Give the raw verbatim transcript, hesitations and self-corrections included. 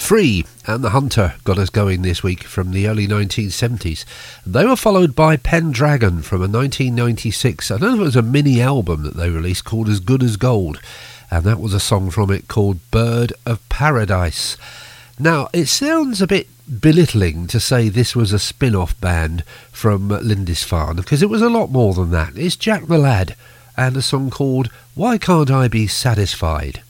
Free and The Hunter got us going this week from the early nineteen seventies. They were followed by Pendragon from a nineteen ninety-six, I don't know if it was a mini album that they released called As Good As Gold, and that was a song from it called Bird of Paradise. Now, it sounds a bit belittling to say this was a spin-off band from Lindisfarne, because it was a lot more than that. It's Jack the Lad and a song called Why Can't I Be Satisfied?